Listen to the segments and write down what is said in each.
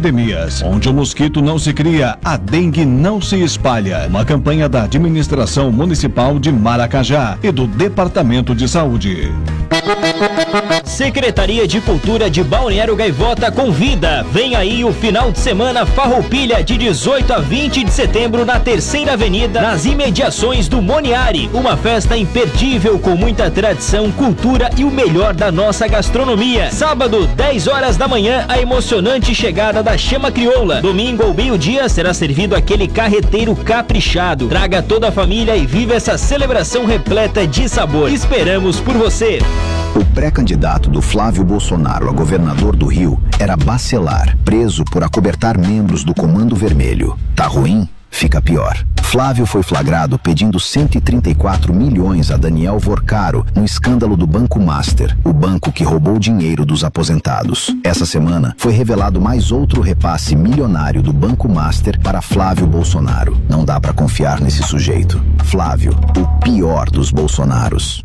epidemias. Onde o mosquito não se cria, a dengue não se espalha. Uma campanha da Administração Municipal de Maracajá e do Departamento de Saúde. Secretaria de Cultura de Balneário Gaivota convida. Vem aí o final de semana Farroupilha de 18 a 20 de setembro na Terceira Avenida, nas imediações do Moniari. Uma festa imperdível com muita tradição, cultura e o melhor da nossa gastronomia. Sábado, 10 horas da manhã, a emocionante chegada da Chama Crioula. Domingo ao meio-dia será servido aquele carreteiro caprichado. Traga toda a família e viva essa celebração repleta de sabor. Esperamos por você. O pré-candidato do Flávio Bolsonaro a governador do Rio era Bacelar, preso por acobertar membros do Comando Vermelho. Tá ruim? Fica pior. Flávio foi flagrado pedindo 134 milhões a Daniel Vorcaro no escândalo do Banco Master, o banco que roubou dinheiro dos aposentados. Essa semana foi revelado mais outro repasse milionário do Banco Master para Flávio Bolsonaro. Não dá pra confiar nesse sujeito. Flávio, o pior dos Bolsonaros.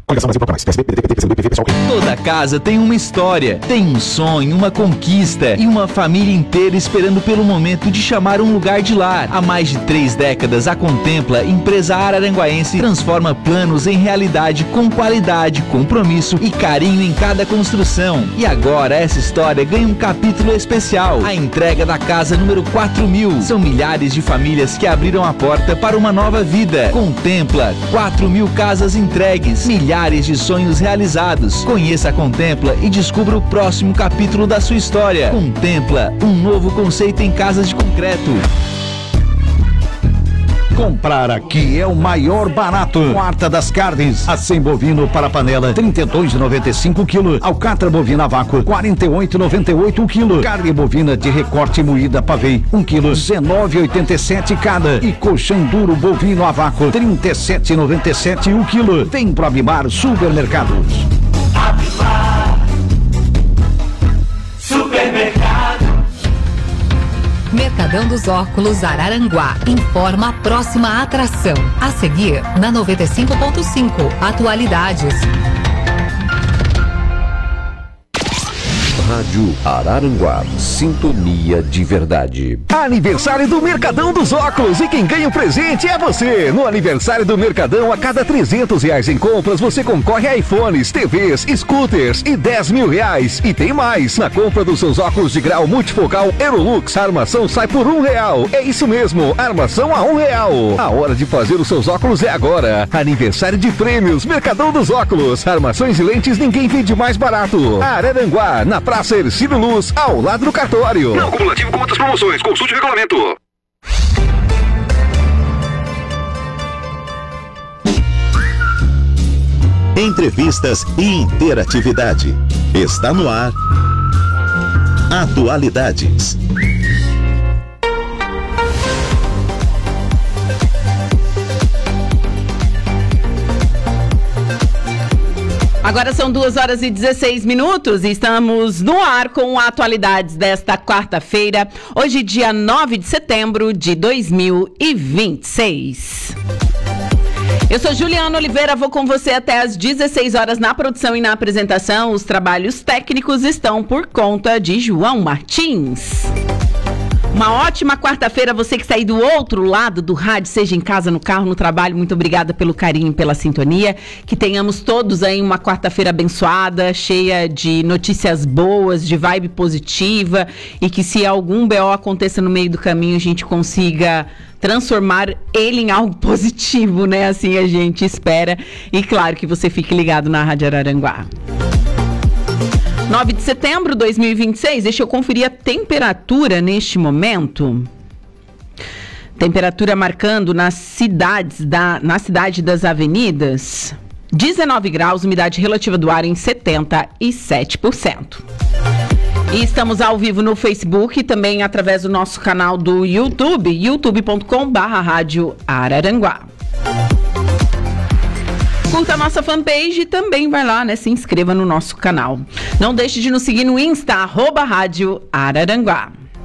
Toda casa tem uma história, tem um sonho, uma conquista e uma família inteira esperando pelo momento de chamar um lugar de lar. Há mais de 3 décadas, a Contempla, empresa araranguaense, transforma planos em realidade com qualidade, compromisso e carinho em cada construção. E agora essa história ganha um capítulo especial, a entrega da casa número 4.000. São milhares de famílias que abriram a porta para uma nova vida. Contempla, 4.000 casas entregues, milhares de sonhos realizados. Conheça a Contempla e descubra o próximo capítulo da sua história. Contempla, um novo conceito em casas de concreto. Comprar aqui é o maior barato. Quarta das carnes. Acém bovino para panela, R$ 32,95 kg. Alcatra bovina a vácuo, R$ 48,98 kg. Carne bovina de recorte moída pavê, 1 kg, R$ 19,87 cada. E colchão duro bovino a vácuo, R$ 37,97 o quilo. Vem pro Abimar Supermercados. Abimar Supermercados. Mercadão dos Óculos Araranguá informa a próxima atração. A seguir, na 95.5, atualidades. Rádio Araranguá, sintonia de verdade. Aniversário do Mercadão dos Óculos e quem ganha o presente é você. No aniversário do Mercadão, a cada R$300 em compras, você concorre a iPhones, TVs, scooters e R$10 mil. E tem mais, na compra dos seus óculos de grau multifocal Aerolux, a armação sai por R$1. É isso mesmo, armação a R$1. A hora de fazer os seus óculos é agora. Aniversário de prêmios, Mercadão dos Óculos. Armações e lentes ninguém vende mais barato. Araranguá, na Praça Ercílio Luz, ao lado do cartório. Não cumulativo com outras promoções. Consulte o regulamento. Entrevistas e interatividade. Está no ar. Atualidades. Agora são 2h16 e estamos no ar com atualidades desta quarta-feira, hoje dia 9 de setembro de 2026. Eu sou Juliana Oliveira, vou com você até às 16 horas na produção e na apresentação. Os trabalhos técnicos estão por conta de João Martins. Uma ótima quarta-feira, você que está aí do outro lado do rádio, seja em casa, no carro, no trabalho, muito obrigada pelo carinho, pela sintonia, que tenhamos todos aí uma quarta-feira abençoada, cheia de notícias boas, de vibe positiva, e que se algum BO aconteça no meio do caminho, a gente consiga transformar ele em algo positivo, né? Assim a gente espera, e claro que você fique ligado na Rádio Araranguá. 9 de setembro de 2026, deixa eu conferir a temperatura neste momento. Temperatura marcando na cidade das avenidas, 19 graus, umidade relativa do ar em 77%. E estamos ao vivo no Facebook e também através do nosso canal do YouTube, youtube.com/Rádio Araranguá. Curta a nossa fanpage e também vai lá, né? Se inscreva no nosso canal. Não deixe de nos seguir no Insta, @Rádio Araranguá.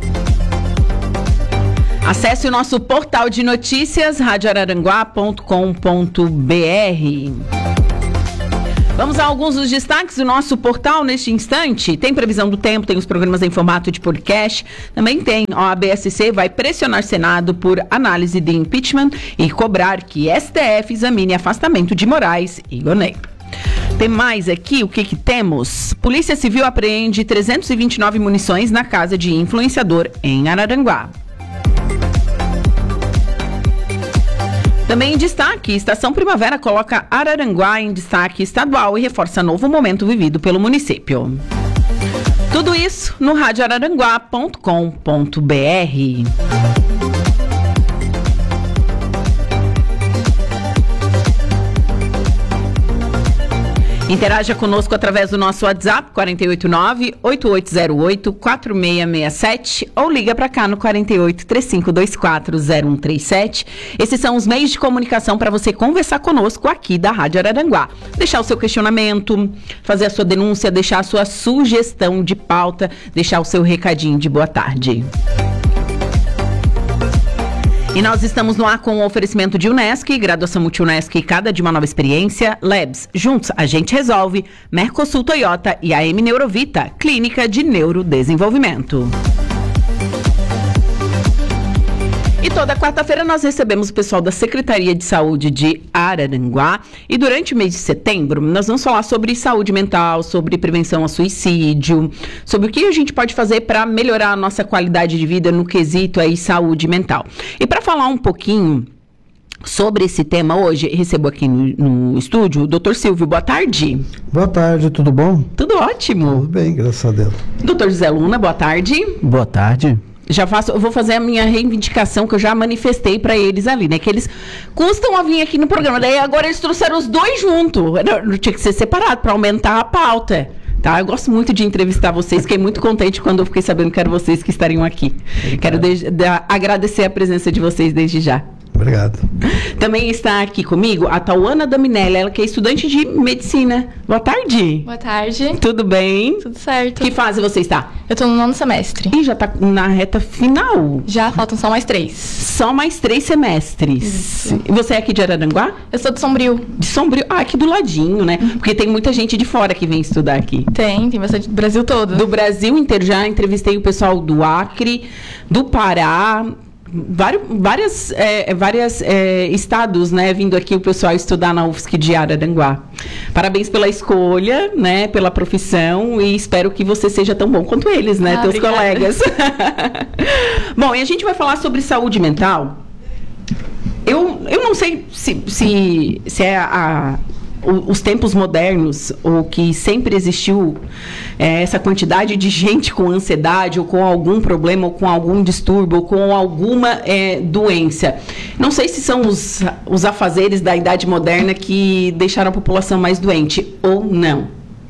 Acesse o nosso portal de notícias, radioararanguá.com.br. Vamos a alguns dos destaques do nosso portal neste instante. Tem previsão do tempo, tem os programas em formato de podcast. Também tem, a BSC vai pressionar Senado por análise de impeachment e cobrar que STF examine afastamento de Moraes e Gonei. Tem mais aqui, o que temos? Polícia Civil apreende 329 munições na casa de influenciador em Araranguá. Também em destaque, Estação Primavera coloca Araranguá em destaque estadual e reforça novo momento vivido pelo município. Tudo isso no radioararanguá.com.br. Interaja conosco através do nosso WhatsApp 489-8808-4667 ou liga para cá no 48-3524-0137. Esses são os meios de comunicação para você conversar conosco aqui da Rádio Araranguá. Deixar o seu questionamento, fazer a sua denúncia, deixar a sua sugestão de pauta, deixar o seu recadinho de boa tarde. E nós estamos no ar com o oferecimento de Unesc, graduação Multi-Unesc, cada de uma nova experiência, Labs, juntos a gente resolve, Mercosul Toyota e AM Neurovita, clínica de neurodesenvolvimento. E toda quarta-feira nós recebemos o pessoal da Secretaria de Saúde de Araranguá e durante o mês de setembro nós vamos falar sobre saúde mental, sobre prevenção ao suicídio, sobre o que a gente pode fazer para melhorar a nossa qualidade de vida no quesito aí saúde mental. E para falar um pouquinho sobre esse tema hoje, recebo aqui no estúdio o Dr. Silvio. Boa tarde. Boa tarde, tudo bom? Tudo ótimo. Tudo bem, graças a Deus. Dr. José Luna, boa tarde. Boa tarde. Eu vou fazer a minha reivindicação que eu já manifestei para eles ali, né? Que eles custam a vir aqui no programa. Daí agora eles trouxeram os dois juntos. Não tinha que ser separado para aumentar a pauta. Tá? Eu gosto muito de entrevistar vocês. Fiquei muito contente quando eu fiquei sabendo que eram vocês que estariam aqui. Quero agradecer a presença de vocês desde já. Obrigado. Também está aqui comigo a Tauana Daminelli, ela que é estudante de medicina. Boa tarde. Boa tarde. Tudo bem? Tudo certo. Que fase você está? Eu estou no 9º semestre. E já está na reta final? Já, faltam só mais 3. Só mais 3 semestres. Isso. E você é aqui de Araranguá? Eu sou de Sombrio. De Sombrio? Ah, aqui do ladinho, né? Porque tem muita gente de fora que vem estudar aqui. Tem bastante do Brasil todo. Do Brasil inteiro. Já entrevistei o pessoal do Acre, do Pará, vários estados, né, vindo aqui o pessoal estudar na UFSC de Araranguá. Parabéns pela escolha, né, pela profissão e espero que você seja tão bom quanto eles, né, teus obrigada. Colegas. Bom, e a gente vai falar sobre saúde mental. Eu não sei se é os tempos modernos, ou que sempre existiu essa quantidade de gente com ansiedade, ou com algum problema, ou com algum distúrbio, ou com alguma doença. Não sei se são os afazeres da idade moderna que deixaram a população mais doente, ou não.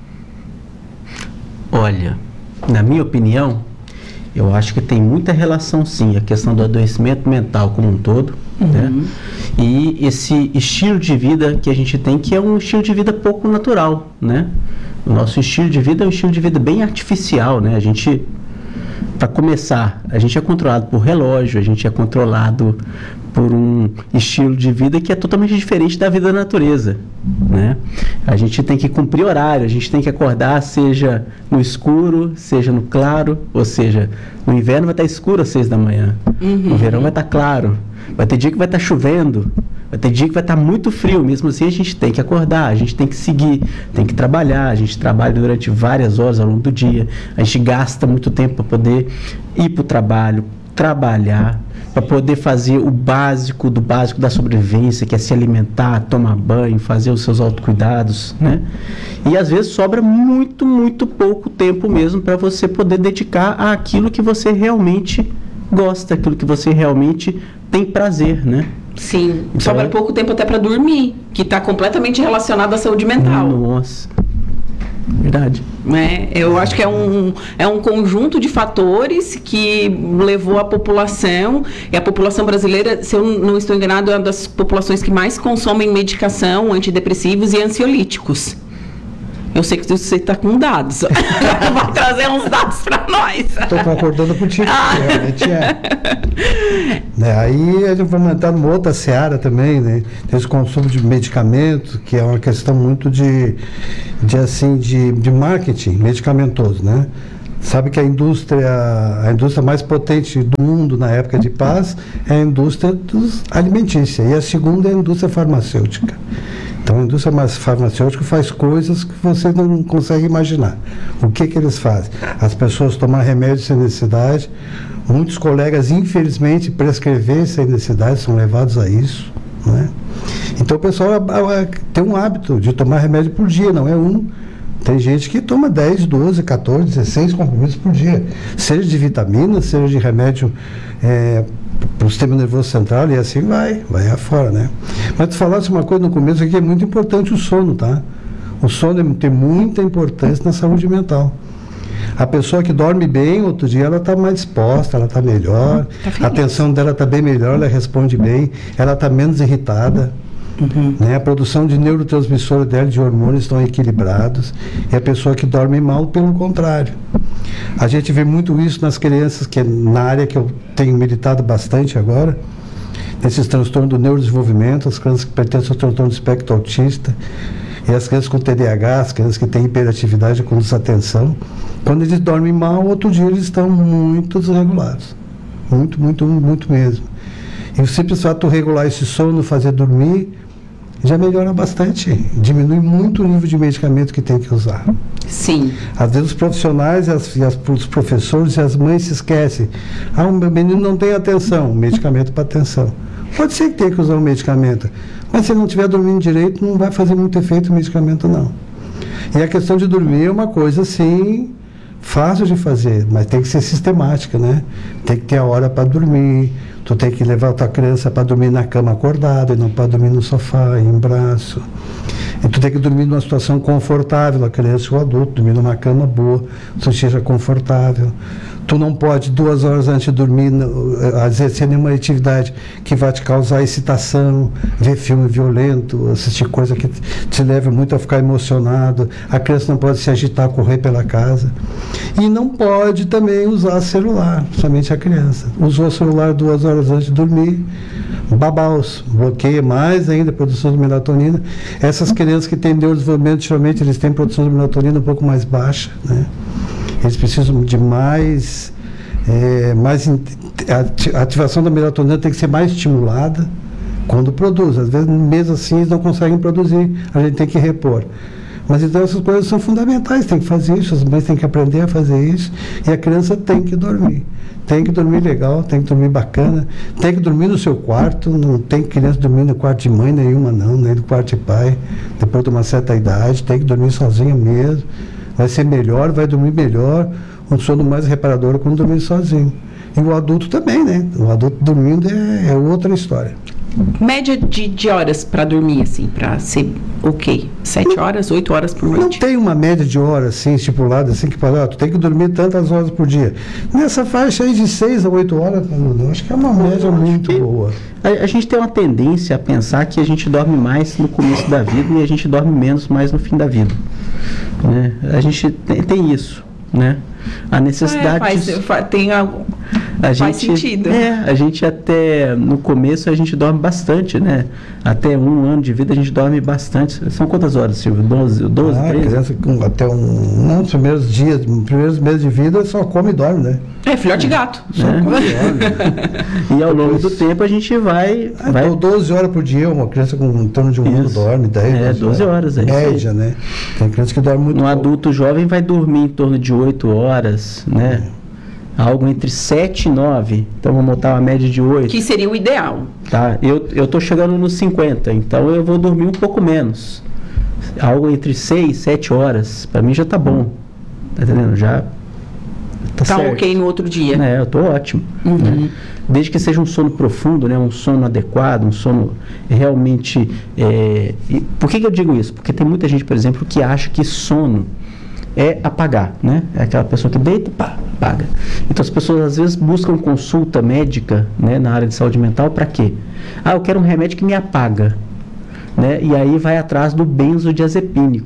Olha, na minha opinião, eu acho que tem muita relação, sim, a questão do adoecimento mental como um todo, né? E esse estilo de vida que a gente tem, que é um estilo de vida pouco natural, né? O nosso estilo de vida é um estilo de vida bem artificial, né? A gente, para começar, a gente é controlado por relógio, a gente é controlado por um estilo de vida que é totalmente diferente da vida da natureza, né? A gente tem que cumprir horário, a gente tem que acordar, seja no escuro, seja no claro, ou seja, no inverno vai estar escuro às 6 da manhã, no verão vai estar claro, vai ter dia que vai estar chovendo, vai ter dia que vai estar muito frio, mesmo assim a gente tem que acordar, a gente tem que seguir, tem que trabalhar, a gente trabalha durante várias horas ao longo do dia, a gente gasta muito tempo para poder ir para o trabalho, trabalhar, para poder fazer o básico do básico da sobrevivência, que é se alimentar, tomar banho, fazer os seus autocuidados, né? E às vezes sobra muito, muito pouco tempo mesmo para você poder dedicar àquilo que você realmente gosta, aquilo que você realmente tem prazer, né? Sim, sobra pouco tempo até para dormir, que está completamente relacionado à saúde mental. Nossa, verdade. Eu acho que é um conjunto de fatores que levou a população, e a população brasileira, se eu não estou enganado, é uma das populações que mais consomem medicação, antidepressivos e ansiolíticos. Eu sei que você está com dados. Vai trazer uns dados para nós. Estou concordando contigo, realmente é. Né, aí a gente vai entrar numa outra seara também, né? Tem esse consumo de medicamento, que é uma questão muito de marketing medicamentoso, né? Sabe que a indústria mais potente do mundo na época de paz é a indústria alimentícia, e a segunda é a indústria farmacêutica. Então, a indústria farmacêutica faz coisas que você não consegue imaginar. O que eles fazem? As pessoas tomam remédio sem necessidade. Muitos colegas, infelizmente, prescrever sem necessidade, são levados a isso. Né? Então, o pessoal tem um hábito de tomar remédio por dia, não é um. Tem gente que toma 10, 12, 14, 16 comprimidos por dia. Seja de vitamina, seja de remédio para o sistema nervoso central, e assim vai afora, né? Mas tu falasse uma coisa no começo aqui, é muito importante o sono, tá? O sono tem muita importância na saúde mental. A pessoa que dorme bem, outro dia ela está mais disposta, ela está melhor, a atenção dela está bem melhor, ela responde bem, ela está menos irritada. Né? A produção de neurotransmissores dela, de hormônios, estão equilibrados. E a pessoa que dorme mal, pelo contrário. A gente vê muito isso nas crianças, que é na área que eu tenho militado bastante agora, nesses transtornos do neurodesenvolvimento, as crianças que pertencem ao transtorno do espectro autista, e as crianças com TDAH, as crianças que têm hiperatividade com desatenção. Quando eles dormem mal, outro dia eles estão muito desregulados. Muito, muito, muito mesmo. E o simples fato de regular esse sono, fazer dormir, já melhora bastante, diminui muito o nível de medicamento que tem que usar. Sim. Às vezes os profissionais, os professores e as mães se esquecem. O meu menino não tem atenção, medicamento para atenção. Pode ser que tenha que usar um medicamento, mas se ele não estiver dormindo direito, não vai fazer muito efeito o medicamento, não. E a questão de dormir é uma coisa, assim, fácil de fazer, mas tem que ser sistemática, né? Tem que ter a hora para dormir. Tu tem que levar a tua criança para dormir na cama acordada e não para dormir no sofá, em braço. E tu tem que dormir numa situação confortável, a criança ou o adulto, dormir numa cama boa, tu seja confortável. Tu não pode, 2 horas antes de dormir, exercer nenhuma atividade que vai te causar excitação, ver filme violento, assistir coisa que te leva muito a ficar emocionado. A criança não pode se agitar, correr pela casa. E não pode também usar celular, somente a criança. Usou o celular 2 horas antes de dormir, babaus, bloqueia mais ainda a produção de melatonina. Essas crianças que têm neurodesenvolvimento, geralmente eles têm produção de melatonina um pouco mais baixa, né? Eles precisam de a ativação da melatonina tem que ser mais estimulada quando produz. Às vezes, mesmo assim, eles não conseguem produzir, a gente tem que repor. Mas então essas coisas são fundamentais, tem que fazer isso, as mães têm que aprender a fazer isso, e a criança tem que dormir. Tem que dormir legal, tem que dormir bacana, tem que dormir no seu quarto, não tem criança dormir no quarto de mãe nenhuma não, nem no quarto de pai, depois de uma certa idade, tem que dormir sozinha mesmo. Vai ser melhor, vai dormir melhor, um sono mais reparador quando dormir sozinho. E o adulto também, né? O adulto dormindo é outra história. Média de horas para dormir, assim, para ser ok? 7 horas, 8 horas por noite? Não tem uma média de horas, assim, estipulada, assim, que fala, tu tem que dormir tantas horas por dia. Nessa faixa aí de 6 a 8 horas, eu acho que é uma média muito boa. A gente tem uma tendência a pensar que a gente dorme mais no começo da vida e a gente dorme menos mais no fim da vida. Né? A gente tem isso, né? A necessidade... Faz sentido. A gente até, no começo, a gente dorme bastante, né? Até 1 ano de vida a gente dorme bastante. São quantas horas, Silvio? 12, 13? Criança até nos primeiros meses de vida só come e dorme, né? É, filhote de gato. Só come e dorme. E ao longo do tempo a gente vai... Então, 12 horas por dia, uma criança com em torno de 1 ano dorme, 12 horas. Média, né? Tem criança que dorme muito pouco. Adulto jovem vai dormir em torno de 8 horas, né? Algo entre 7 e 9, então vamos botar uma média de 8. Que seria o ideal. Tá, eu tô chegando nos 50, então eu vou dormir um pouco menos. Algo entre 6, 7 horas, para mim já tá bom. Tá entendendo? Já tá ok no outro dia. Eu tô ótimo. Né? Desde que seja um sono profundo, né? Um sono adequado, um sono realmente... Por que eu digo isso? Porque tem muita gente, por exemplo, que acha que sono é apagar, né? É aquela pessoa que deita, pá, apaga. Então as pessoas às vezes buscam consulta médica, né, na área de saúde mental para quê? Eu quero um remédio que me apaga, né? E aí vai atrás do benzodiazepínico.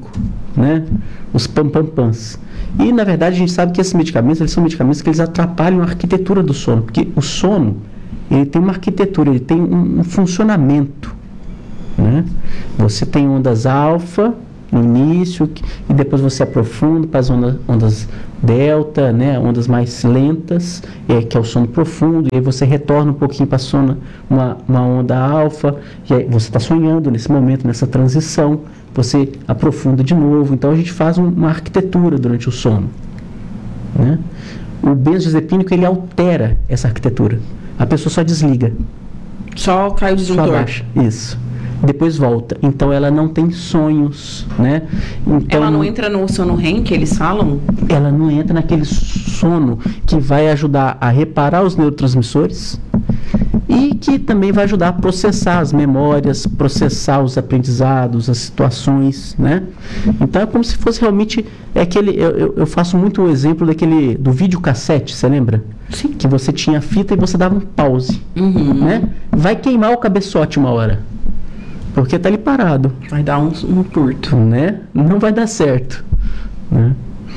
né? Os pampampans. E, na verdade, a gente sabe que esses medicamentos, eles são medicamentos que eles atrapalham a arquitetura do sono, porque o sono, ele tem uma arquitetura, ele tem um funcionamento, né? Você tem ondas alfa no início, e depois você aprofunda para as ondas delta, né? Ondas mais lentas, que é o sono profundo, e aí você retorna um pouquinho para sono, uma onda alfa, e aí você está sonhando nesse momento, nessa transição, você aprofunda de novo. Então a gente faz uma arquitetura durante o sono, né? O benzodiazepínico, ele altera essa arquitetura. A pessoa só desliga. Só cai o disjuntor. Só abaixa. Isso. Depois volta. Então ela não tem sonhos, né? Então, ela não entra no sono REM que eles falam? Ela não entra naquele sono que vai ajudar a reparar os neurotransmissores e que também vai ajudar a processar as memórias, processar os aprendizados, as situações, né? Então é como se fosse realmente aquele. Eu faço muito o exemplo do videocassete, você lembra? Sim. Que você tinha a fita e você dava um pause, né? Vai queimar o cabeçote uma hora. Porque está ali parado. Vai dar um curto. Né? Não vai dar certo. Né?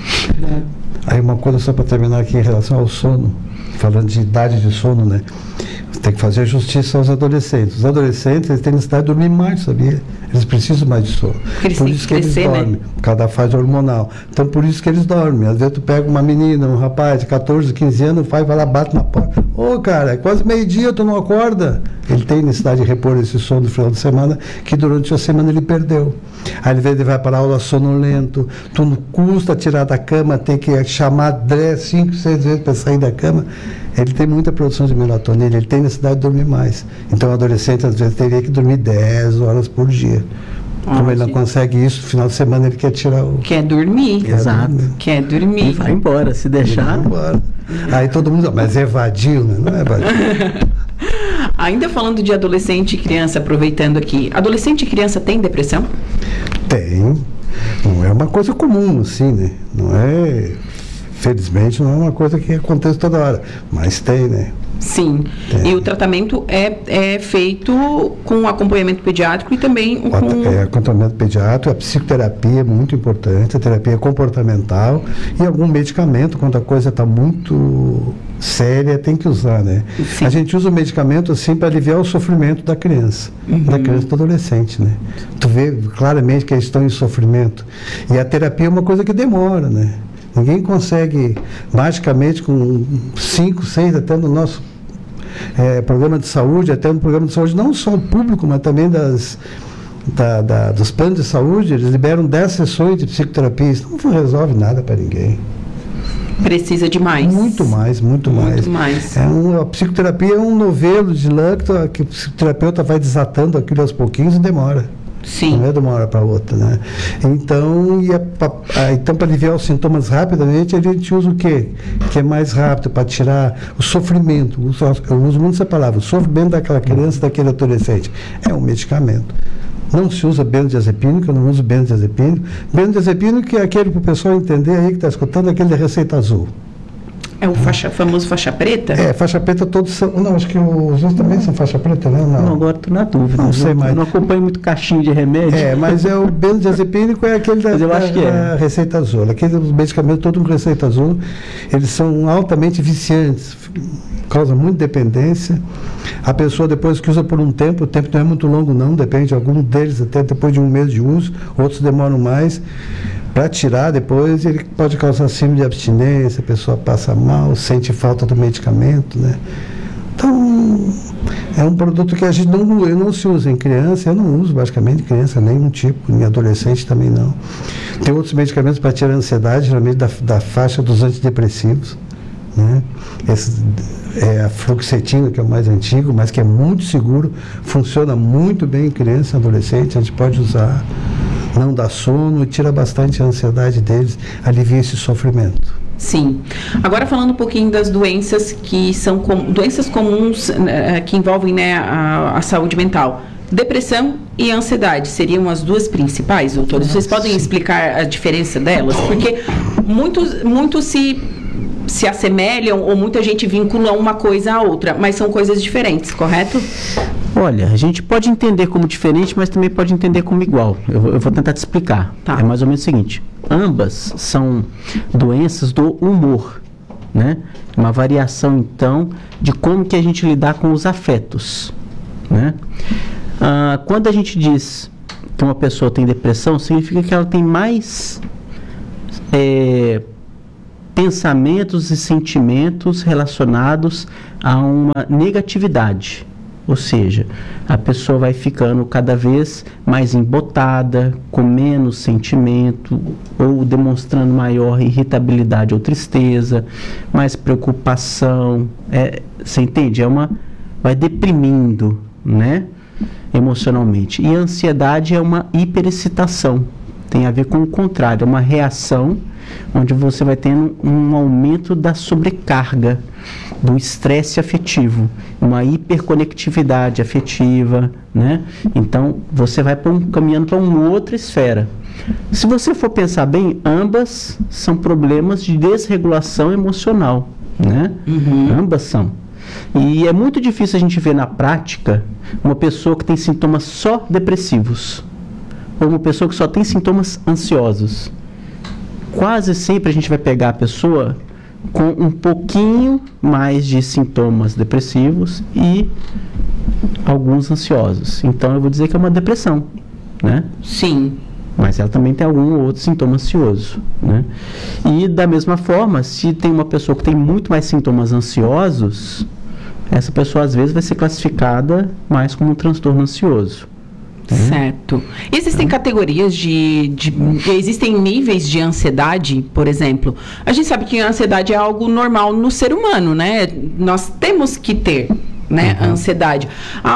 Aí uma coisa só para terminar aqui em relação ao sono, falando de idade de sono, né? Tem que fazer justiça aos adolescentes. Os adolescentes, eles têm necessidade de dormir mais, sabia? Eles precisam mais de sono. Por isso que eles dormem, né? Por causa da fase hormonal. Então, por isso que eles dormem. Às vezes tu pega uma menina, um rapaz de 14, 15 anos, vai lá, bate na porta. Ô, cara, é quase meio-dia, tu não acorda? Ele tem necessidade de repor esse sono no final de semana, que durante a semana ele perdeu. Aí, às vezes, ele vai para a aula sonolento, tu não custa tirar da cama, tem que chamar 5, 6 vezes para sair da cama. Ele tem muita produção de melatonina, ele tem necessidade de dormir mais. Então, o adolescente, às vezes, teria que dormir 10 horas por dia. Como ele não consegue isso, no final de semana ele quer tirar o... Quer dormir. Exato. Quer dormir. E vai embora, se deixar... Vai embora. Aí todo mundo... Mas evadiu, né? Não é evadiu. Ainda falando de adolescente e criança, aproveitando aqui. Adolescente e criança tem depressão? Tem. Não é uma coisa comum, assim, né? Não é... Felizmente não é uma coisa que acontece toda hora, mas tem, né? Sim. Tem. E o tratamento é feito com acompanhamento pediátrico e também com... acompanhamento pediátrico, a psicoterapia é muito importante, a terapia comportamental e algum medicamento, quando a coisa está muito séria, tem que usar, né? Sim. A gente usa o medicamento assim para aliviar o sofrimento da criança, da criança e do adolescente, né? Tu vê claramente que eles estão em sofrimento. E a terapia é uma coisa que demora, né? Ninguém consegue, magicamente, com 5, 6, até no nosso programa de saúde, até no programa de saúde, não só público, mas também dos planos de saúde, eles liberam 10 sessões de psicoterapia. Isso não resolve nada para ninguém. Precisa de mais. Muito mais. A psicoterapia é um novelo de lã que o psicoterapeuta vai desatando aquilo aos pouquinhos e demora. Sim. Não é de uma hora para outra, né? Então, então para aliviar os sintomas rapidamente, a gente usa o quê? Que é mais rápido, para tirar o sofrimento. Eu uso muito essa palavra, o sofrimento daquela criança, daquele adolescente. É um medicamento. Não se usa benzodiazepínico, eu não uso benzodiazepínico. Benzodiazepínico é aquele, para o pessoal entender aí que está escutando, aquele da receita azul. É o famoso faixa preta? Faixa preta todos são... Não, acho que os outros também são faixa preta, né? Não, agora estou na dúvida. Não sei mais. Eu não acompanho muito caixinho de remédio. Mas o benzodiazepínico é aquele da receita azul. Aqueles medicamentos todos com receita azul, eles são altamente viciantes, causam muita dependência. A pessoa, depois que usa por um tempo, o tempo não é muito longo não, depende, alguns deles até depois de um mês de uso, outros demoram mais. Para tirar depois, ele pode causar síndrome de abstinência, a pessoa passa mal, sente falta do medicamento, né? Então, é um produto que a gente não se usa em criança, eu não uso basicamente em criança, nenhum tipo, em adolescente também não. Tem outros medicamentos para tirar a ansiedade, geralmente da faixa dos antidepressivos, né? Esse é a fluoxetina, que é o mais antigo, mas que é muito seguro, funciona muito bem em criança e adolescente, a gente pode usar. Não dá sono, tira bastante a ansiedade deles, alivia esse sofrimento. Sim. Agora falando um pouquinho das doenças que são doenças comuns que envolvem, né, a saúde mental. Depressão e ansiedade seriam as duas principais, doutores? Vocês podem explicar a diferença delas? Porque muito se se assemelham ou muita gente vincula uma coisa à outra, mas são coisas diferentes, correto? Olha, a gente pode entender como diferente, mas também pode entender como igual. Eu vou tentar te explicar. Tá. É mais ou menos o seguinte: ambas são doenças do humor, né? Uma variação, então, de como que a gente lidar com os afetos, né? Quando a gente diz que uma pessoa tem depressão, significa que ela tem mais pensamentos e sentimentos relacionados a uma negatividade. Ou seja, a pessoa vai ficando cada vez mais embotada, com menos sentimento, ou demonstrando maior irritabilidade ou tristeza, mais preocupação. Você entende? Vai deprimindo, né? Emocionalmente. E a ansiedade é uma hiperexcitação. Tem a ver com o contrário, é uma reação onde você vai tendo um aumento da sobrecarga, do estresse afetivo, uma hiperconectividade afetiva, né? Então, você vai caminhando para uma outra esfera. Se você for pensar bem, ambas são problemas de desregulação emocional, né? Ambas são. E é muito difícil a gente ver na prática uma pessoa que tem sintomas só depressivos, ou uma pessoa que só tem sintomas ansiosos. Quase sempre a gente vai pegar a pessoa com um pouquinho mais de sintomas depressivos e alguns ansiosos. Então eu vou dizer que é uma depressão, né? Sim. Mas ela também tem algum outro sintoma ansioso, né? E da mesma forma, se tem uma pessoa que tem muito mais sintomas ansiosos, essa pessoa às vezes vai ser classificada mais como um transtorno ansioso. Certo. Existem categorias existem níveis de ansiedade, por exemplo. A gente sabe que a ansiedade é algo normal no ser humano, né? Nós temos que ter, né, a ansiedade.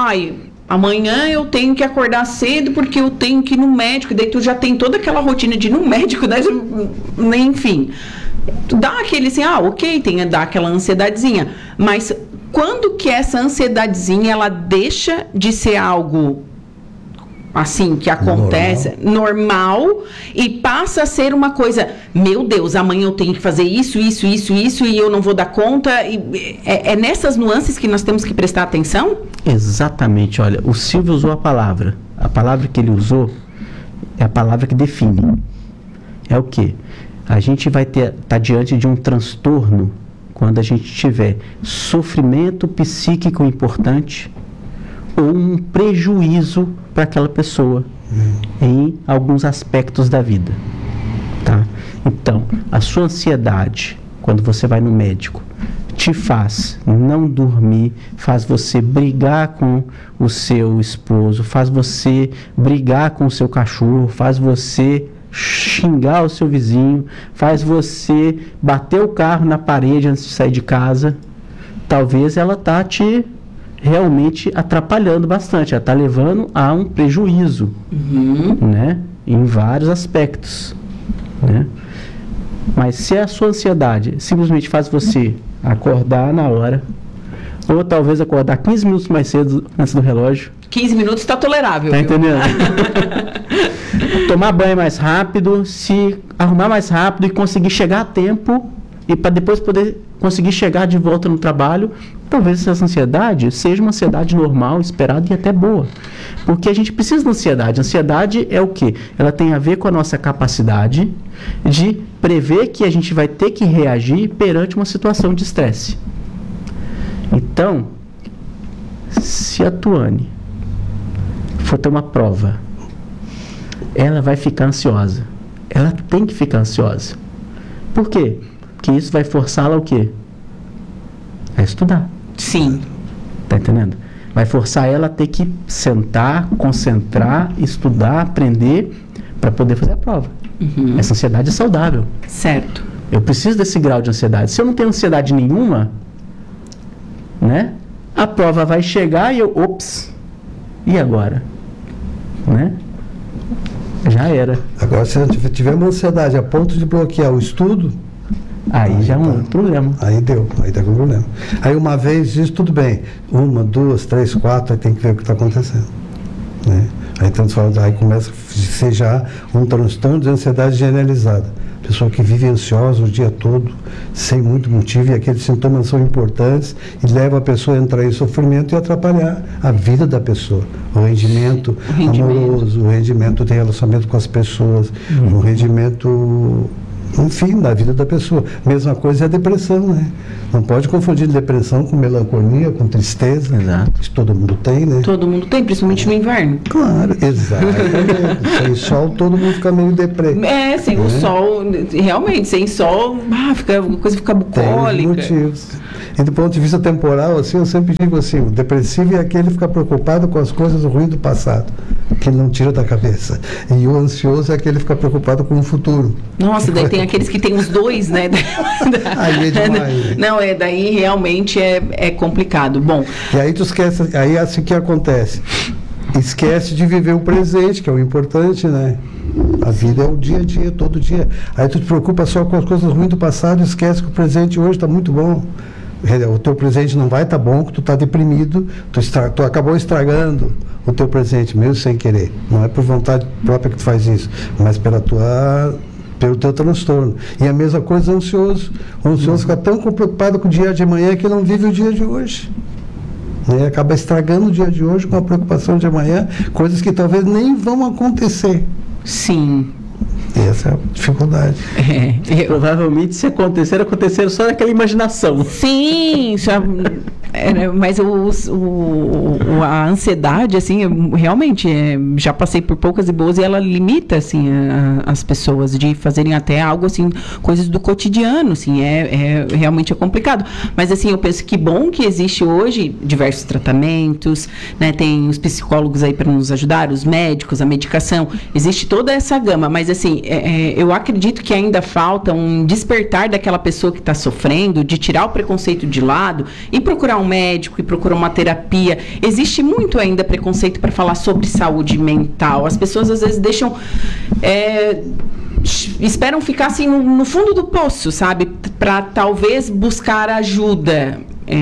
Amanhã eu tenho que acordar cedo porque eu tenho que ir no médico. Daí tu já tem toda aquela rotina de ir no médico, né? Enfim, dá aquele assim, ok, dá aquela ansiedadezinha. Mas quando que essa ansiedadezinha, ela deixa de ser algo assim, que acontece, normal, e passa a ser uma coisa, meu Deus, amanhã eu tenho que fazer isso, e eu não vou dar conta. É nessas nuances que nós temos que prestar atenção? Exatamente, olha, o Silvio usou a palavra que ele usou é a palavra que define. É o quê? A gente vai estar diante de um transtorno quando a gente tiver sofrimento psíquico importante ou um prejuízo para aquela pessoa em alguns aspectos da vida, tá? Então, a sua ansiedade, quando você vai no médico, te faz não dormir, faz você brigar com o seu esposo, faz você brigar com o seu cachorro, faz você xingar o seu vizinho, faz você bater o carro na parede antes de sair de casa. Talvez ela tá te realmente atrapalhando bastante, ela está levando a um prejuízo, né? Em vários aspectos, né? Mas se a sua ansiedade simplesmente faz você acordar na hora, ou talvez acordar 15 minutos mais cedo antes do relógio. 15 minutos está tolerável. Tá entendendo? Tomar banho mais rápido, se arrumar mais rápido e conseguir chegar a tempo, e para depois poder conseguir chegar de volta no trabalho. Talvez essa ansiedade seja uma ansiedade normal, esperada e até boa. Porque a gente precisa da ansiedade. A ansiedade é o quê? Ela tem a ver com a nossa capacidade de prever que a gente vai ter que reagir perante uma situação de estresse. Então, se a Tuane for ter uma prova, ela vai ficar ansiosa. Ela tem que ficar ansiosa. Por quê? Porque isso vai forçá-la o quê? A estudar. Sim. Tá entendendo? Vai forçar ela a ter que sentar, concentrar, estudar, aprender para poder fazer a prova. Essa ansiedade é saudável. Certo. Eu preciso desse grau de ansiedade. Se eu não tenho ansiedade nenhuma, né? A prova vai chegar e e agora? Né? Já era. Agora, se eu tiver uma ansiedade a ponto de bloquear o estudo, aí já é um problema. Aí tá com problema. Aí uma vez isso tudo bem, 1, 2, 3, 4, aí tem que ver o que está acontecendo, né? Aí começa a ser já um transtorno de ansiedade generalizada. pessoa que vive ansiosa o dia todo, sem muito motivo, e aqueles sintomas são importantes e leva a pessoa a entrar em sofrimento e atrapalhar a vida da pessoa, o rendimento amoroso, o rendimento de relacionamento com as pessoas, o rendimento, enfim, da vida da pessoa. Mesma coisa é a depressão, né? Não pode confundir depressão com melancolia, com tristeza. Exato. Isso todo mundo tem, né? Todo mundo tem, principalmente no inverno. Claro, exatamente. Sem sol, todo mundo fica meio deprê. Sem o sol, realmente, sem sol, a coisa fica bucólica. Tem motivos. E do ponto de vista temporal, assim, eu sempre digo assim, o depressivo é aquele que fica preocupado com as coisas ruins do passado, que ele não tira da cabeça. E o ansioso é aquele que fica preocupado com o futuro. Nossa, daí tem aqueles que tem os dois, né? Aí é demais. Não, daí realmente é complicado. Bom. E aí tu esquece, aí assim que acontece. Esquece de viver o presente, que é o importante, né? A vida é o dia a dia, todo dia. Aí tu te preocupa só com as coisas ruins do passado e esquece que o presente hoje está muito bom. O teu presente não vai estar bom, que tu está deprimido, tu acabou estragando o teu presente, mesmo sem querer. Não é por vontade própria que tu faz isso, mas pelo teu transtorno. E a mesma coisa o ansioso. O ansioso fica tão preocupado com o dia de amanhã que não vive o dia de hoje. Né? Acaba estragando o dia de hoje com a preocupação de amanhã, coisas que talvez nem vão acontecer. Sim. Essa é a dificuldade. Provavelmente, se aconteceram só naquela imaginação. Sim, mas a ansiedade, assim, realmente, já passei por poucas e boas, e ela limita, assim, as pessoas de fazerem até algo, assim, coisas do cotidiano, assim, realmente é complicado. Mas, assim, eu penso que bom que existe hoje diversos tratamentos, né, tem os psicólogos aí para nos ajudar, os médicos, a medicação, existe toda essa gama, mas, assim, eu acredito que ainda falta um despertar daquela pessoa que está sofrendo, de tirar o preconceito de lado e procurar um médico, e procurar uma terapia. Existe muito ainda preconceito para falar sobre saúde mental. As pessoas às vezes deixam... esperam ficar assim no fundo do poço, sabe? Para talvez buscar ajuda.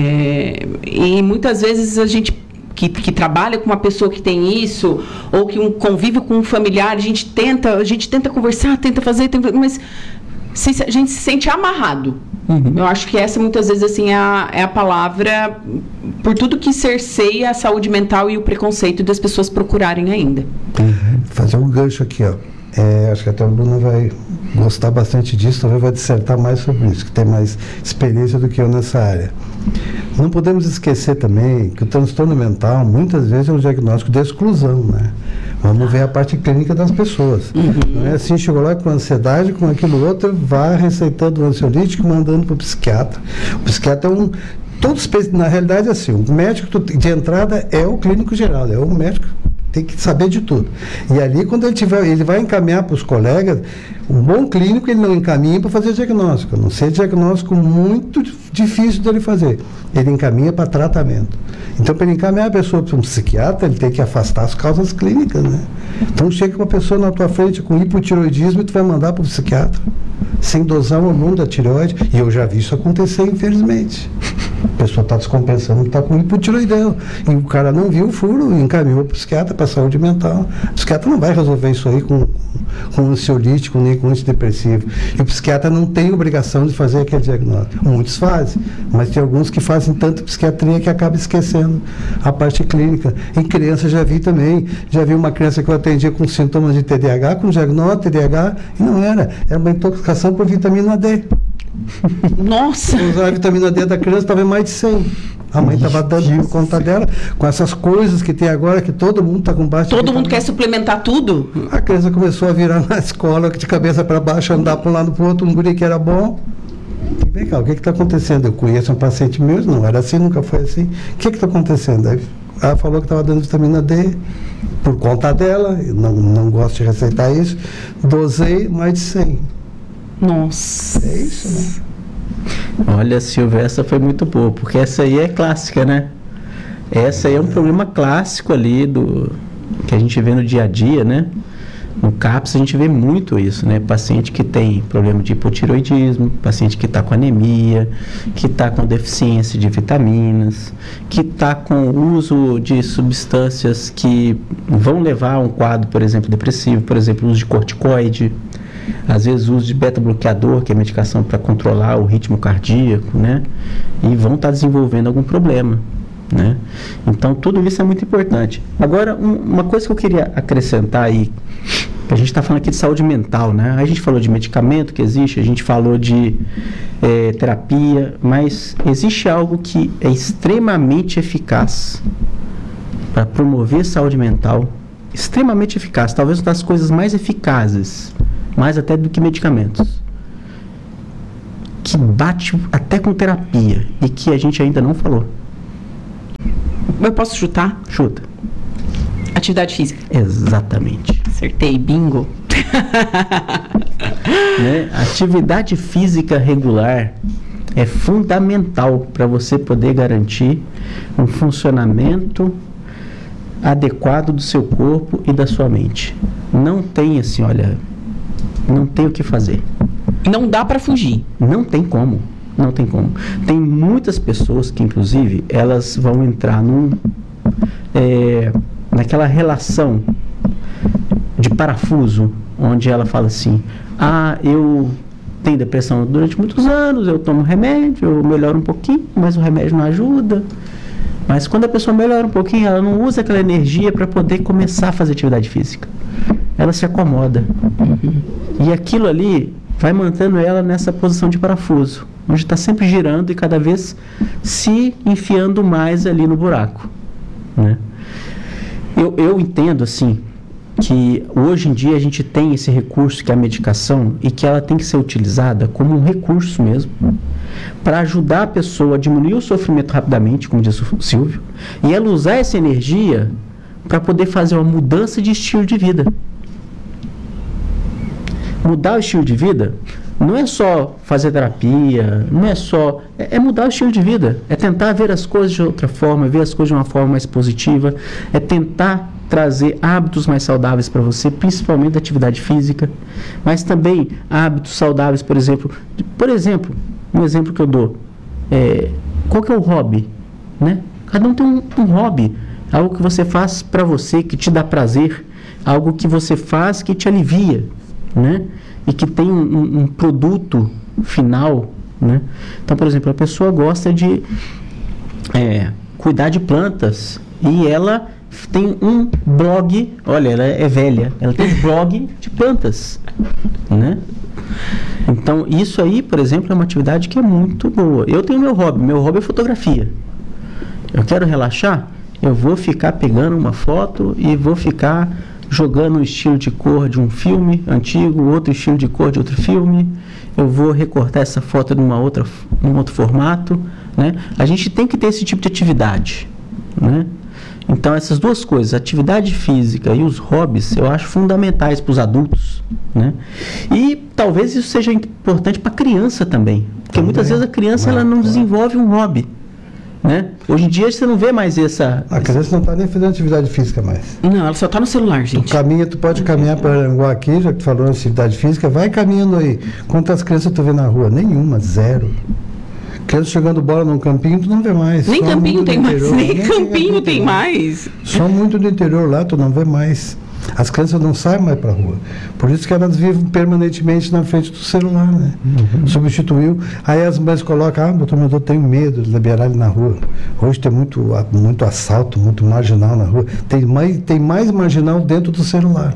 E muitas vezes a gente que trabalha com uma pessoa que tem isso, ou que convive com um familiar, a gente tenta conversar, mas a gente se sente amarrado. Eu acho que essa muitas vezes assim é a palavra por tudo que cerceia a saúde mental e o preconceito das pessoas procurarem ainda. Fazer um gancho aqui, ó. Acho que até a Bruna vai gostar bastante disso, talvez vai dissertar mais sobre isso, que tem mais experiência do que eu nessa área. Não podemos esquecer também que o transtorno mental muitas vezes é um diagnóstico de exclusão, né? Vamos ver a parte clínica das pessoas. Não é assim, chegou lá com ansiedade, com aquilo outro, vai receitando o ansiolítico e mandando para o psiquiatra. O psiquiatra na realidade, assim, o médico de entrada é o clínico geral, é o médico, tem que saber de tudo. E ali, quando ele vai encaminhar para os colegas, um bom clínico ele não encaminha para fazer diagnóstico. A não ser diagnóstico muito difícil dele fazer. Ele encaminha para tratamento. Então, para ele encaminhar a pessoa para um psiquiatra, ele tem que afastar as causas clínicas, né? Então, chega uma pessoa na tua frente com hipotiroidismo e tu vai mandar para o psiquiatra, sem dosar o hormônio da tireoide. E eu já vi isso acontecer, infelizmente. A pessoa está descompensando que está com hipotiroidão. E o cara não viu o furo e encaminhou para o psiquiatra, para a saúde mental. O psiquiatra não vai resolver isso aí com ansiolítico, nem com antidepressivo. E o psiquiatra não tem obrigação de fazer aquele diagnóstico. Muitos fazem, mas tem alguns que fazem tanto psiquiatria que acaba esquecendo a parte clínica. Em criança já vi também. Já vi uma criança que eu atendia com sintomas de TDAH, com diagnóstico TDAH, e não era uma intoxicação por vitamina D. Nossa! A vitamina D da criança estava em mais de 100. A mãe estava dando por conta dela, com essas coisas que tem agora, que todo mundo está com baixa. Todo mundo quer suplementar tudo? A criança começou a virar na escola, de cabeça para baixo, andar para um lado para o outro, um guri que era bom. E vem cá, o que está acontecendo? Eu conheço um paciente meu, não era assim, nunca foi assim. O que está acontecendo? Aí ela falou que estava dando vitamina D por conta dela, eu não gosto de receitar isso, dosei mais de 100. Nossa. É isso, né? Olha, Silvia, essa foi muito boa, porque essa aí é clássica, né? Essa aí é um problema clássico ali que a gente vê no dia a dia, né? No CAPS a gente vê muito isso, né? Paciente que tem problema de hipotiroidismo, paciente que está com anemia, que está com deficiência de vitaminas, que está com uso de substâncias que vão levar a um quadro, por exemplo, depressivo, por exemplo, uso de corticoide. às vezes uso de beta-bloqueador, que é medicação para controlar o ritmo cardíaco, né? E vão estar desenvolvendo algum problema, né? Então, tudo isso é muito importante. Agora, uma coisa que eu queria acrescentar aí, a gente está falando aqui de saúde mental, né? A gente falou de medicamento que existe, a gente falou de terapia, mas existe algo que é extremamente eficaz para promover saúde mental, extremamente eficaz, talvez uma das coisas mais eficazes, mais até do que medicamentos, que bate até com terapia e que a gente ainda não falou. Eu posso chutar? Chuta. Atividade física. Exatamente. Acertei, bingo. Né? Atividade física regular é fundamental para você poder garantir um funcionamento adequado do seu corpo e da sua mente. Não tem assim, olha, não tem o que fazer. Não dá para fugir. Não tem como. Não tem como. Tem muitas pessoas que, inclusive, elas vão entrar naquela relação de parafuso, onde ela fala assim: eu tenho depressão durante muitos anos, eu tomo remédio, eu melhoro um pouquinho, mas o remédio não ajuda. Mas quando a pessoa melhora um pouquinho, ela não usa aquela energia para poder começar a fazer atividade física. Ela se acomoda. E aquilo ali vai mantendo ela nessa posição de parafuso, onde está sempre girando e cada vez se enfiando mais ali no buraco, né? Eu entendo assim que hoje em dia a gente tem esse recurso que é a medicação e que ela tem que ser utilizada como um recurso mesmo para ajudar a pessoa a diminuir o sofrimento rapidamente, como disse o Silvio, e ela usar essa energia para poder fazer uma mudança de estilo de vida. Mudar o estilo de vida não é só fazer terapia, não é só... É mudar o estilo de vida, é tentar ver as coisas de outra forma, ver as coisas de uma forma mais positiva, é tentar trazer hábitos mais saudáveis para você, principalmente da atividade física, mas também hábitos saudáveis, por exemplo, um exemplo que eu dou, qual que é o hobby, né? Cada um tem um hobby, algo que você faz para você, que te dá prazer, algo que você faz que te alivia, né? E que tem um produto final, né? Então, por exemplo, a pessoa gosta de cuidar de plantas e ela tem um blog, olha, ela é velha, ela tem um blog de plantas, né? Então, isso aí, por exemplo, é uma atividade que é muito boa. Eu tenho meu hobby é fotografia. Eu quero relaxar, eu vou ficar pegando uma foto e vou ficar jogando um estilo de cor de um filme antigo, outro estilo de cor de outro filme, eu vou recortar essa foto num outro formato, né? A gente tem que ter esse tipo de atividade, né? Então, essas duas coisas, a atividade física e os hobbies, eu acho fundamentais para os adultos, né? E talvez isso seja importante para a criança também, porque muitas vezes a criança ela não desenvolve um hobby, né? Hoje em dia você não vê mais essa... A criança não está nem fazendo atividade física mais. Não, ela só está no celular, gente. Tu pode caminhar para Aranguá aqui, já que tu falou em atividade física, vai caminhando aí. Quantas crianças tu vê na rua? Nenhuma, zero. Criança jogando bola num campinho, tu não vê mais. Nem campinho tem mais, nem campinho tem mais. Só muito do interior lá, tu não vê mais. As crianças não saem mais para a rua. Por isso que elas vivem permanentemente na frente do celular, né? Substituiu. Aí as mães colocam, doutor, eu tenho medo de liberar ele na rua. Hoje tem muito assalto, muito marginal na rua. Tem mais marginal dentro do celular.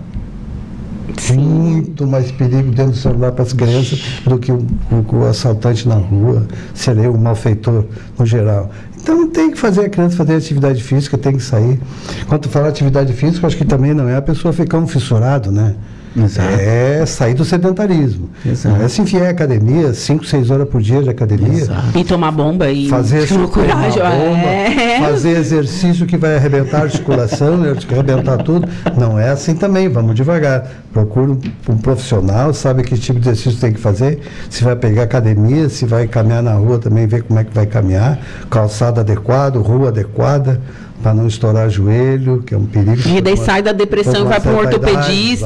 Sim. Muito mais perigo dentro do celular para as crianças do que o assaltante na rua, seria o malfeitor no geral. Então tem que fazer a criança fazer atividade física, tem que sair. Quando tu fala atividade física, eu acho que também não é a pessoa ficar um fissurado, né? Exato. É sair do sedentarismo. Exato. Não é se enfiar em academia, 5, 6 horas por dia de academia. Exato. E tomar bomba e fazer coragem, fazer exercício que vai arrebentar a articulação, arrebentar tudo. Não é assim também, vamos devagar. Procura um profissional, sabe que tipo de exercício tem que fazer, se vai pegar academia, se vai caminhar na rua também, ver como é que vai caminhar, calçado adequado, rua adequada, para não estourar joelho, que é um perigo. E daí sai da depressão e vai para um ortopedista.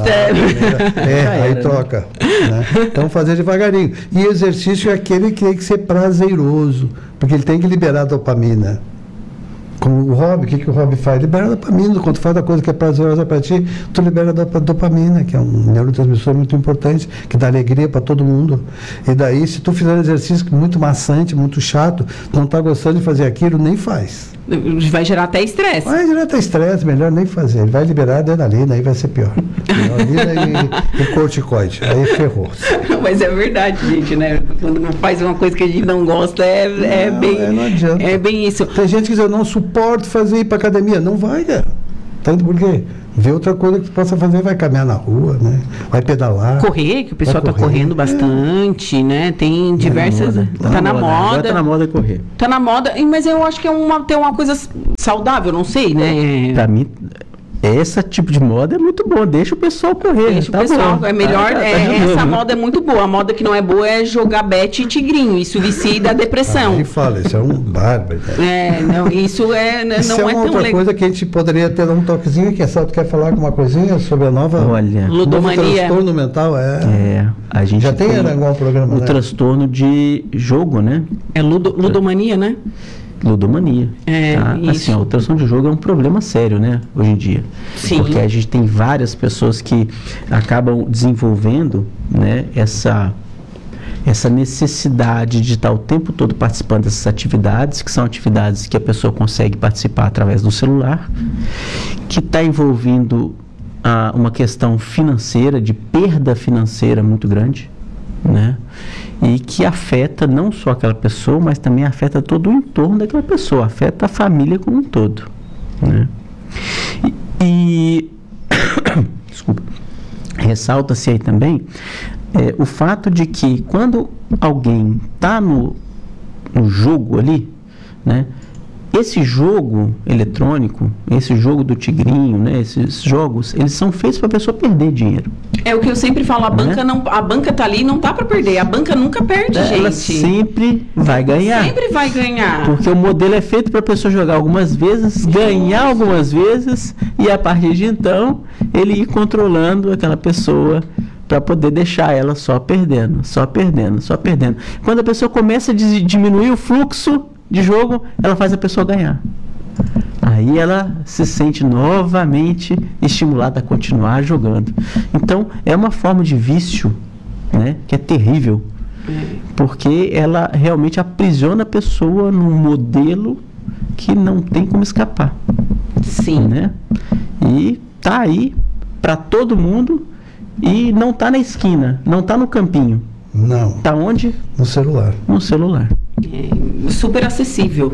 Aí troca. Né? Então fazer devagarinho. E exercício é aquele que tem que ser prazeroso, porque ele tem que liberar dopamina. Com o hobby, o que o hobby faz? Libera dopamina. Quando tu faz a coisa que é prazerosa para ti, tu libera dopamina, que é um neurotransmissor muito importante, que dá alegria para todo mundo. E daí, se tu fizer um exercício muito maçante, muito chato, tu não tá gostando de fazer aquilo, nem faz. Vai gerar até estresse. Vai gerar até estresse, melhor nem fazer. Ele vai liberar adrenalina, aí vai ser pior. Adrenalina e corticoide, aí ferrou. Mas é verdade, gente, né? Quando faz uma coisa que a gente não gosta, não adianta. É bem isso. Tem gente que diz, eu não suporto fazer ir pra academia. Não vai, cara. Tanto por quê? Vê outra coisa que tu possa fazer, vai caminhar na rua, né? Vai pedalar. Correr, que o pessoal está correndo bastante, né? Tem diversas... Tá na moda. Agora tá na moda correr. Tá na moda, mas eu acho que tem uma coisa saudável, não sei, né? Pra mim, esse tipo de moda é muito bom, deixa o pessoal correr. Deixa o pessoal, é melhor, essa moda é muito boa. A moda que não é boa é jogar bete e tigrinho, isso vicia e dá depressão. Aí fala, isso é um bárbaro. Não, isso não é tão legal. Outra coisa que a gente poderia ter um toquezinho, que tu quer falar alguma coisinha sobre a nova... Olha, ludomania. Transtorno mental, a gente já tem em Aranguá um programa, o transtorno de jogo, né? É ludomania, né? Ludomania. Assim, o transtorno de jogo é um problema sério, né, hoje em dia. Sim. Porque a gente tem várias pessoas que acabam desenvolvendo, né, essa necessidade de estar o tempo todo participando dessas atividades, que são atividades que a pessoa consegue participar através do celular, que está envolvendo uma questão financeira, de perda financeira muito grande, né? E que afeta não só aquela pessoa, mas também afeta todo o entorno daquela pessoa, afeta a família como um todo, né? Desculpa, ressalta-se aí também o fato de que quando alguém está no jogo ali, né? Esse jogo eletrônico, esse jogo do tigrinho, né? Esses jogos, eles são feitos para a pessoa perder dinheiro. É o que eu sempre falo, a banca tá ali, não tá para perder, a banca nunca perde, gente. Ela sempre vai ganhar. Sempre vai ganhar. Porque o modelo é feito para a pessoa jogar algumas vezes, ganhar algumas vezes, e a partir de então, ele ir controlando aquela pessoa para poder deixar ela só perdendo, só perdendo, só perdendo. Quando a pessoa começa a diminuir o fluxo de jogo, ela faz a pessoa ganhar. Aí ela se sente novamente estimulada a continuar jogando. Então, é uma forma de vício, né, que é terrível, porque ela realmente aprisiona a pessoa num modelo que não tem como escapar. Sim. Né? E tá aí para todo mundo e não tá na esquina, não tá no campinho. Não. Tá onde? No celular. No celular. Super acessível.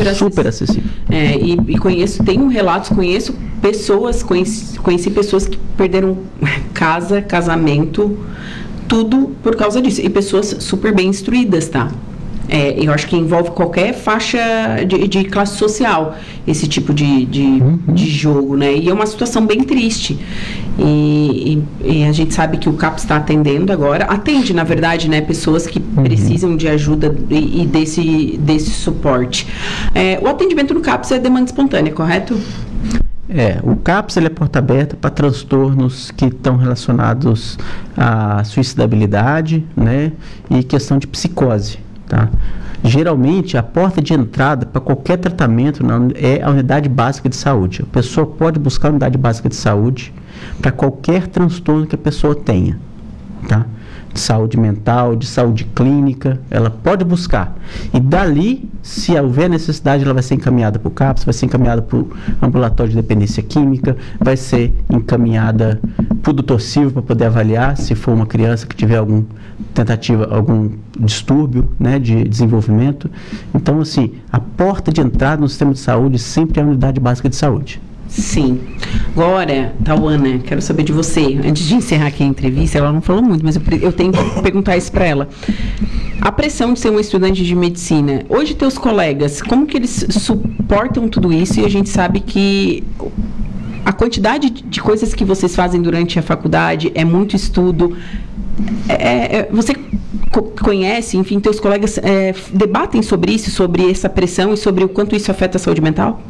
Tenho relatos, conheço pessoas, conheci pessoas que perderam casa, casamento, tudo por causa disso. E pessoas super bem instruídas, tá? Eu acho que envolve qualquer faixa de classe social, esse tipo de jogo, né? E é uma situação bem triste. E a gente sabe que o CAPS está atendendo agora. Atende, na verdade, né? Pessoas que precisam de ajuda e desse suporte. O atendimento no CAPS é demanda espontânea, correto? O CAPS ele é porta aberta para transtornos que estão relacionados à suicidabilidade, né? E questão de psicose. Tá? Geralmente, a porta de entrada para qualquer tratamento é a unidade básica de saúde. A pessoa pode buscar a unidade básica de saúde para qualquer transtorno que a pessoa tenha, tá? De saúde mental, de saúde clínica, ela pode buscar. E dali, se houver necessidade, ela vai ser encaminhada para o CAPS, vai ser encaminhada para o ambulatório de dependência química, vai ser encaminhada para o doutor Silvio para poder avaliar se for uma criança que tiver algum distúrbio, né, de desenvolvimento. Então, assim, a porta de entrada no sistema de saúde sempre é a unidade básica de saúde. Sim. Agora, Tauana, quero saber de você. Antes de encerrar aqui a entrevista, ela não falou muito, mas eu tenho que perguntar isso para ela. A pressão de ser um estudante de medicina. Hoje, teus colegas, como que eles suportam tudo isso? E a gente sabe que a quantidade de coisas que vocês fazem durante a faculdade é muito estudo. Você conhece, enfim, teus colegas debatem sobre isso, sobre essa pressão e sobre o quanto isso afeta a saúde mental?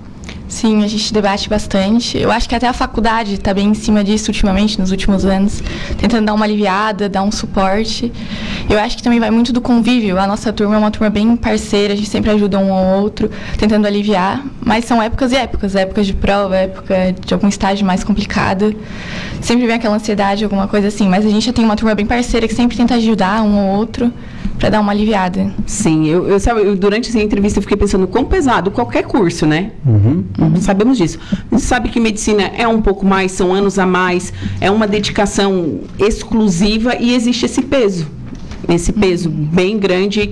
Sim, a gente debate bastante. Eu acho que até a faculdade está bem em cima disso ultimamente, nos últimos anos, tentando dar uma aliviada, dar um suporte. Eu acho que também vai muito do convívio. A nossa turma é uma turma bem parceira, a gente sempre ajuda um ao outro, tentando aliviar. Mas são épocas e épocas, épocas de prova, época de algum estágio mais complicado. Sempre vem aquela ansiedade, alguma coisa assim. Mas a gente já tem uma turma bem parceira que sempre tenta ajudar um ao outro para dar uma aliviada. Sim, eu durante essa entrevista eu fiquei pensando quão pesado qualquer curso, né? Sabemos disso. A gente sabe que medicina é um pouco mais, são anos a mais, é uma dedicação exclusiva e existe esse peso. Esse peso bem grande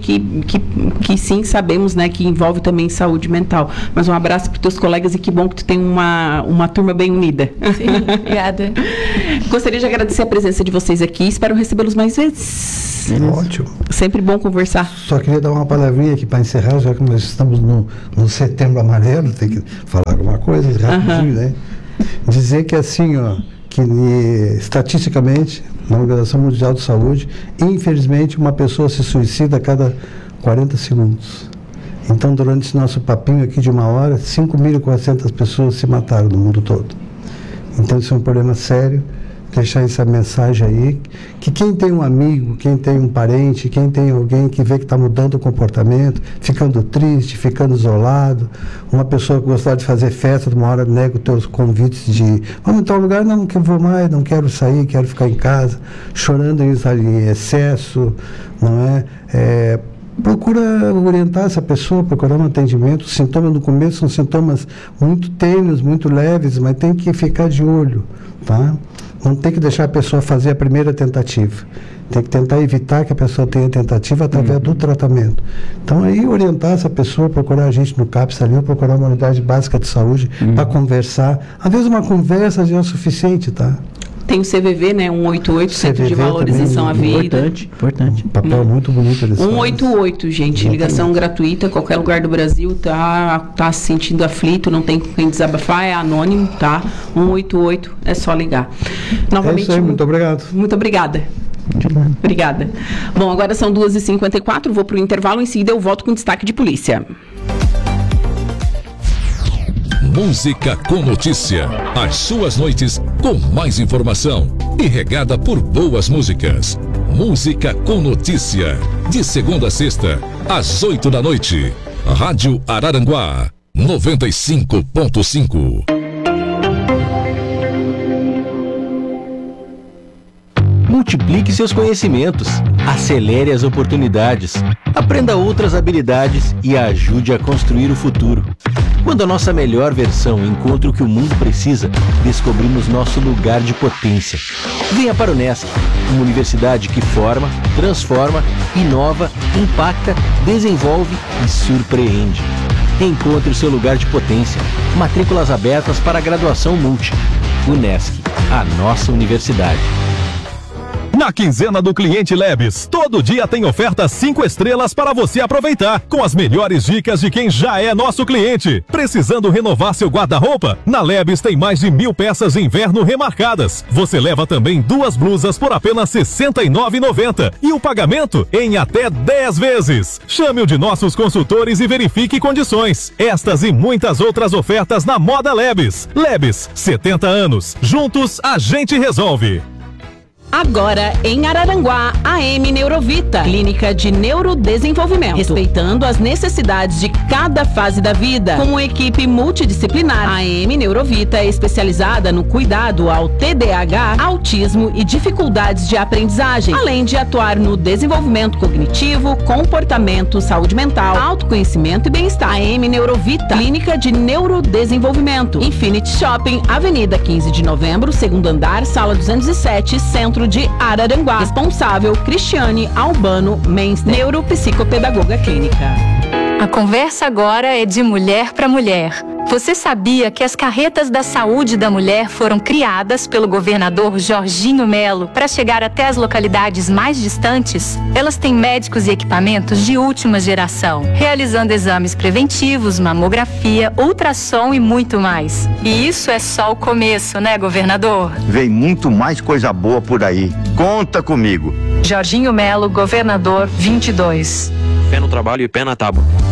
que sim, sabemos, né, que envolve também saúde mental. Mas um abraço para os teus colegas e que bom que tu tem uma turma bem unida. Sim, obrigada. Gostaria de agradecer a presença de vocês aqui. Espero recebê-los mais vezes. Ótimo. Sempre bom conversar. Só queria dar uma palavrinha aqui para encerrar, já que nós estamos no Setembro Amarelo, tem que falar alguma coisa rapidinho, né? Dizer que assim, ó, que estatisticamente, na Organização Mundial de Saúde, infelizmente, uma pessoa se suicida a cada 40 segundos. Então, durante esse nosso papinho aqui de 1 hora, 5.400 pessoas se mataram no mundo todo. Então, isso é um problema sério. Deixar essa mensagem aí, que quem tem um amigo, quem tem um parente, quem tem alguém que vê que está mudando o comportamento, ficando triste, ficando isolado, uma pessoa que gostar de fazer festa, de uma hora nega os teus convites de vamos em tal lugar, não vou mais, não quero sair, quero ficar em casa, chorando em excesso, não é? Procura orientar essa pessoa, procurar um atendimento. Os sintomas no começo são sintomas muito tênues, muito leves, mas tem que ficar de olho, tá? Não tem que deixar a pessoa fazer a primeira tentativa. Tem que tentar evitar que a pessoa tenha tentativa através do tratamento. Então, aí, orientar essa pessoa, procurar a gente no CAPS ali, ou procurar uma unidade básica de saúde para conversar. Às vezes, uma conversa já é o suficiente, tá? Tem o CVV, né? 188, Centro de Valorização à Vida. Importante. Papel muito bonito. 188, gente. Ligação gratuita, qualquer lugar do Brasil, tá se sentindo aflito, não tem com quem desabafar, é anônimo, tá? 188, é só ligar. Novamente. É isso aí, muito obrigado. Muito obrigada. Obrigada. Bom, agora são 2h54, vou pro intervalo, em seguida eu volto com destaque de polícia. Música com notícia. As suas noites com mais informação e regada por boas músicas. Música com notícia. De segunda a sexta, às 8 da noite. Rádio Araranguá 95.5. Multiplique seus conhecimentos, acelere as oportunidades, aprenda outras habilidades e ajude a construir o futuro. Quando a nossa melhor versão encontra o que o mundo precisa, descobrimos nosso lugar de potência. Venha para o Unesc, uma universidade que forma, transforma, inova, impacta, desenvolve e surpreende. Encontre o seu lugar de potência. Matrículas abertas para a graduação multi. Unesc, a nossa universidade. Na quinzena do Cliente Lebes, todo dia tem ofertas 5 estrelas para você aproveitar, com as melhores dicas de quem já é nosso cliente. Precisando renovar seu guarda-roupa? Na Lebes tem mais de 1.000 peças de inverno remarcadas. Você leva também 2 blusas por apenas R$ 69,90 e o pagamento em até 10 vezes. Chame um de nossos consultores e verifique condições. Estas e muitas outras ofertas na Moda Lebes. Lebes, 70 anos. Juntos a gente resolve. Agora, em Araranguá, a AM Neurovita, clínica de neurodesenvolvimento, respeitando as necessidades de cada fase da vida, com uma equipe multidisciplinar. A AM Neurovita é especializada no cuidado ao TDAH, autismo e dificuldades de aprendizagem, além de atuar no desenvolvimento cognitivo, comportamento, saúde mental, autoconhecimento e bem-estar. A AM Neurovita, clínica de neurodesenvolvimento, Infinity Shopping, Avenida 15 de Novembro, segundo andar, sala 207, Centro de Araranguá. Responsável, Cristiane Albano Menster, neuropsicopedagoga clínica. A conversa agora é de mulher para mulher. Você sabia que as carretas da saúde da mulher foram criadas pelo governador Jorginho Melo para chegar até as localidades mais distantes? Elas têm médicos e equipamentos de última geração, realizando exames preventivos, mamografia, ultrassom e muito mais. E isso é só o começo, né, governador? Vem muito mais coisa boa por aí. Conta comigo. Jorginho Melo, governador 22. Pé no trabalho e pé na tábua.